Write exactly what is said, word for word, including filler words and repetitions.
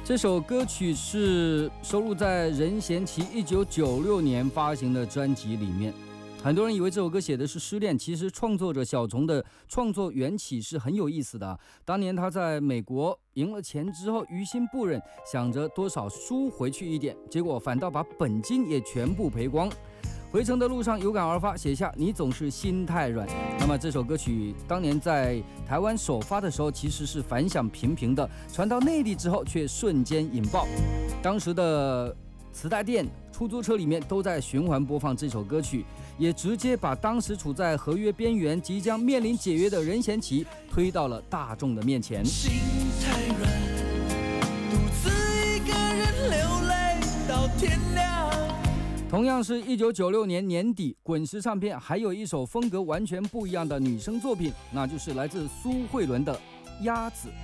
这首歌曲是收录在任贤齐一九九六年发行的专辑里面。很多人以为这首歌写的是失恋，其实创作者小虫的创作缘起是很有意思的。当年他在美国赢了钱之后，于心不忍，想着多少输回去一点，结果反倒把本金也全部赔光。回程的路上有感而发，写下你总是心太软。那么这首歌曲当年在台湾首发的时候其实是反响平平的，传到内地之后却瞬间引爆。当时的磁带店、出租车里面都在循环播放这首歌曲，也直接把当时处在合约边缘、即将面临解约的任贤齐推到了大众的面前。 心太软，独自一个人流泪到天亮。 同样是一九九六年年底，滚石唱片还有一首风格完全不一样的女生作品，那就是来自苏慧伦的《鸭子》。